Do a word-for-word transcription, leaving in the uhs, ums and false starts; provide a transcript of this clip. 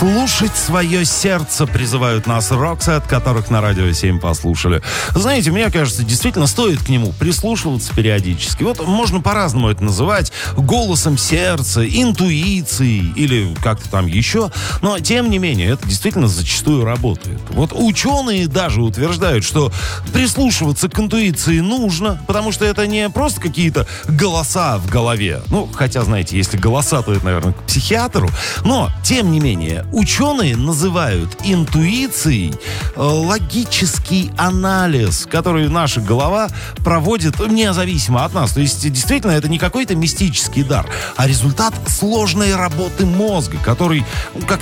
Слушать свое сердце призывают нас Roxette, которых на Радио семь послушали. Знаете, мне кажется, действительно стоит к нему прислушиваться периодически. Вот можно по-разному это называть. Голосом сердца, интуицией или как-то там еще. Но, тем не менее, это действительно зачастую работает. Вот ученые даже утверждают, что прислушиваться к интуиции нужно, потому что это не просто какие-то голоса в голове. Ну, хотя, знаете, если голоса, то это, наверное, к психиатру. Но, тем не менее, ученые называют интуицией э, логический анализ, который наша голова проводит независимо от нас. То есть, действительно, это не какой-то мистический дар, а результат сложной работы мозга, который, как